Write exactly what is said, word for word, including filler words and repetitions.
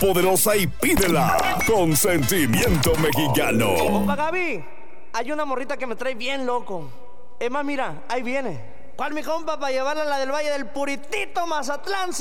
poderosa y pídela con sentimiento mexicano. Compa Gaby, hay una morrita que me trae bien loco. Es más, mira, ahí viene. ¿Cuál, mi compa? Para llevarla a la del Valle del Puritito, Mazatlán,